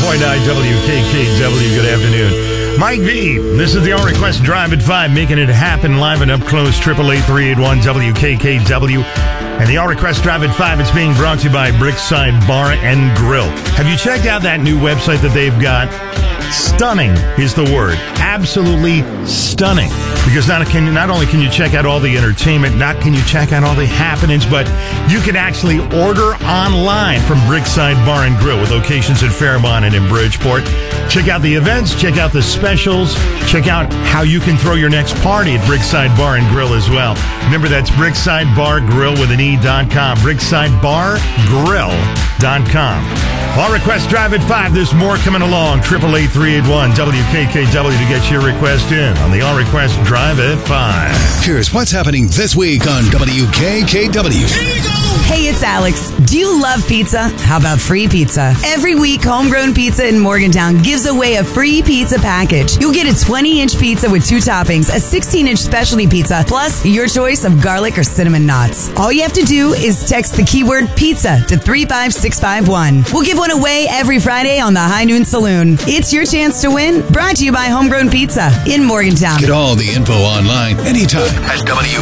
WKKW. Good afternoon. Mike V. This is the All Request Drive at 5, making it happen live and up close. 888-381 WKKW. And the All Request Drive at 5, it's being brought to you by Brickside Bar and Grill. Have you checked out that new website that they've got? Stunning is the word. Absolutely stunning. Because not only can you check out all the entertainment, not can you check out all the happenings, but you can actually order online from Brickside Bar and Grill with locations in Fairmont and in Bridgeport. Check out the events, check out the specials, check out how you can throw your next party at Brickside Bar and Grill as well. Remember, that's Brickside Bar Grill with an E.com. BricksideBarGrill.com. All Request Drive at 5. There's more coming along. 888-381 WKKW to get your request in on the All Request Drive at 5. Here's what's happening this week on WKKW. Here we go! Hey, it's Alex. Do you love pizza? How about free pizza? Every week, Homegrown Pizza in Morgantown gives away a free pizza package. You'll get a 20-inch pizza with 2 toppings, a 16-inch specialty pizza, plus your choice of garlic or cinnamon knots. All you have to do is text the keyword pizza to 35651. We'll give one away every Friday on the High Noon Saloon. It's your chance to win. Brought to you by Homegrown Pizza in Morgantown. Get all the info online anytime at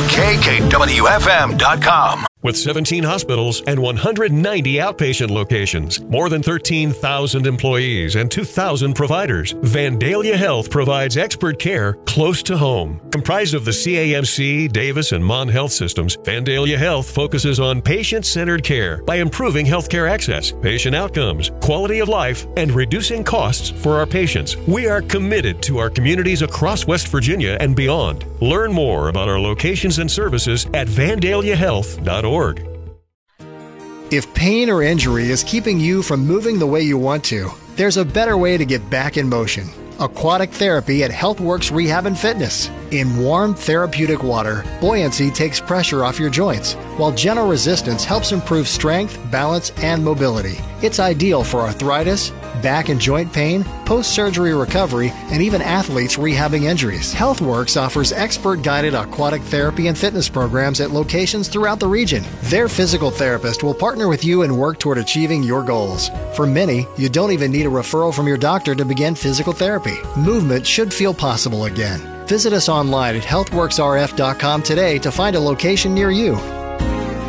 WKKWFM.com. With 17 hospitals and 190 outpatient locations, more than 13,000 employees and 2,000 providers, Vandalia Health provides expert care close to home. Comprised of the CAMC, Davis, and Mon Health systems, Vandalia Health focuses on patient-centered care by improving healthcare access, patient outcomes, quality of life, and reducing costs for our patients. We are committed to our communities across West Virginia and beyond. Learn more about our locations and services at vandaliahealth.org. If pain or injury is keeping you from moving the way you want to, there's a better way to get back in motion. Aquatic therapy at HealthWorks Rehab and Fitness. In warm, therapeutic water, buoyancy takes pressure off your joints, while gentle resistance helps improve strength, balance, and mobility. It's ideal for arthritis, back and joint pain, post-surgery recovery, and even athletes rehabbing injuries. HealthWorks offers expert-guided aquatic therapy and fitness programs at locations throughout the region. Their physical therapist will partner with you and work toward achieving your goals. For many, you don't even need a referral from your doctor to begin physical therapy. Movement should feel possible again. Visit us online at healthworksrf.com today to find a location near you.